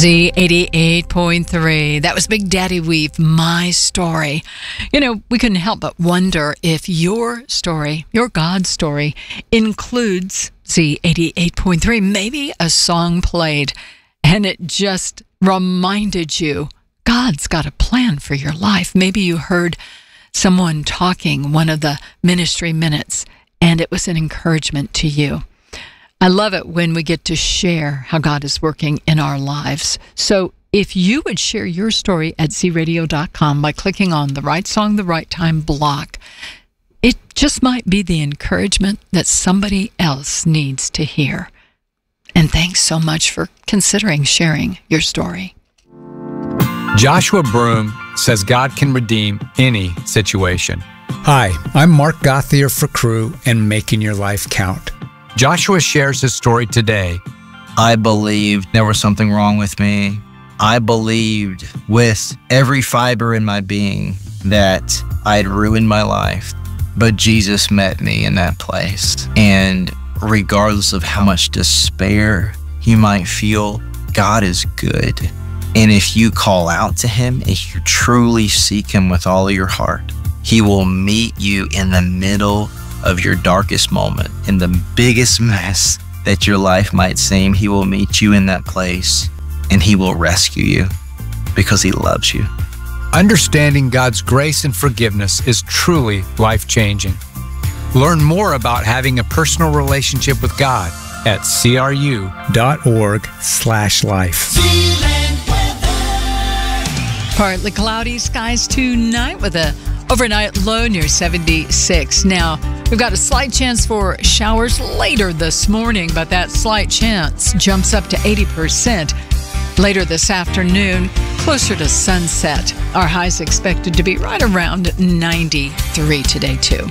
Z88.3. That was Big Daddy Weave, My Story. You know, we couldn't help but wonder if your story, your God story, includes Z88.3. Maybe a song played and it just reminded you God's got a plan for your life. Maybe you heard someone talking one of the ministry minutes and it was an encouragement to you. I love it when we get to share how God is working in our lives. So if you would share your story at zradio.com by clicking on the Right Song, the Right Time block, it just might be the encouragement that somebody else needs to hear. And thanks so much for considering sharing your story. Joshua Broom says God can redeem any situation. Hi, I'm Mark Gothier for Crew and Making Your Life Count. Joshua shares his story today. I believed there was something wrong with me. I believed with every fiber in my being that I had ruined my life. But Jesus met me in that place. And regardless of how much despair you might feel, God is good. And if you call out to him, if you truly seek him with all of your heart, he will meet you in the middle of your darkest moment, in the biggest mess that your life might seem. He will meet you in that place and he will rescue you because he loves you. Understanding God's grace and forgiveness is truly life-changing. Learn more about having a personal relationship with God at cru.org/life. Partly cloudy skies tonight with a overnight low near 76. Now, we've got a slight chance for showers later this morning, but that slight chance jumps up to 80% later this afternoon, closer to sunset. Our high's expected to be right around 93 today, too.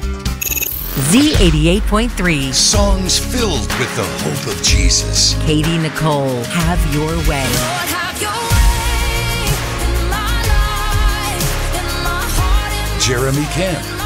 Z88.3. Songs filled with the hope of Jesus. Katie Nicole, Have Your Way. Lord, have your way in my life, in my heart, in Jeremy Camp.